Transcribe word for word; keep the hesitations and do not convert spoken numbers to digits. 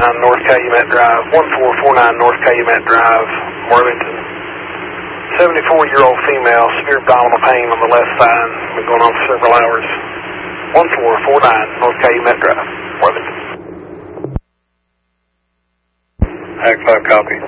nine North Calumet Drive, one four four nine North Calumet Drive, Worthington. seventy-four-year-old female, severe abdominal pain on the left side, been going on for several hours. one four four nine North Calumet Drive, Worthington. Hack five, copy.